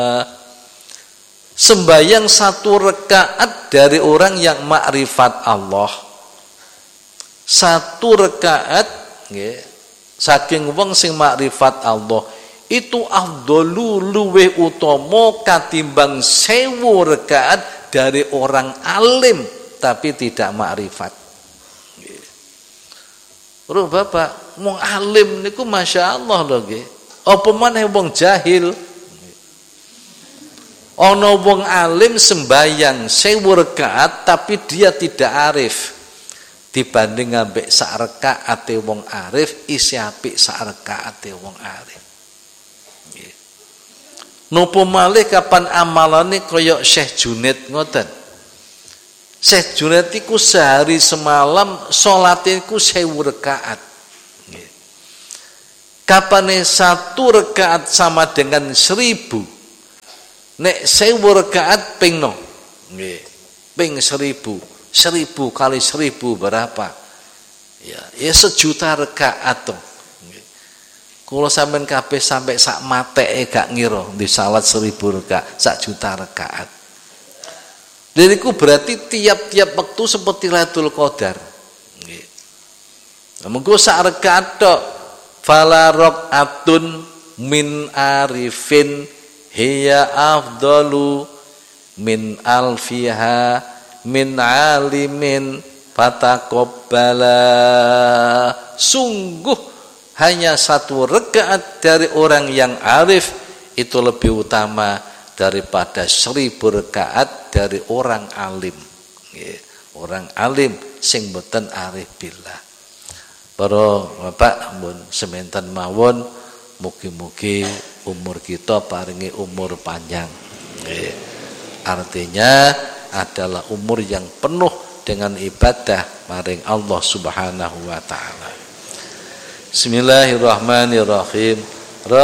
Sembayang 1 rakaat dari orang yang makrifat Allah, 1 rakaat nggih saking wong sing makrifat Allah itu afdalu luweh utama katimbang 1000 rakaat dari orang alim tapi tidak makrifat. Nggih. Lho Bapak, wong alim niku masyaallah lho nggih. Apa maneh wong jahil? Ana wong alim sembayang 1000 rakaat tapi dia tidak arif. Dibanding ambek sak rakaate wong arif isi apik sak rakaate wong arif. Nggih. Napa malih kapan amalane kaya Syekh Junaid ngoten. Syekh Junaid iku sehari semalam salate iku 1000 rakaat. Nggih. Kapane 1 rakaat sama dengan 1000. Nek 1000 rakaat ping no, nggih, ping 1000, 1000 kali 1000 berapa? Ya 1.000.000 rakaat to. Nggih. Kula sampean kabeh sampai sak mateke gak ngira di salat 1000 rakaat, 1.000.000 rakaat. Diriku berarti tiap-tiap waktu seperti Lailatul Qadar. Nggih. Mengko sak rakaat tok fala rakaatun min arifin hiya afdalu min alfiha min alimin fataqabbala. Sungguh hanya 1 rakaat dari orang yang arif itu lebih utama daripada 1000 rakaat dari orang alim. Orang alim sing boten arif billah. Para Bapak mun semanten mawon mugi-mugi umur kita paringi umur panjang. Artinya adalah umur yang penuh dengan ibadah maring Allah Subhanahu wa taala. Bismillahirrahmanirrahim.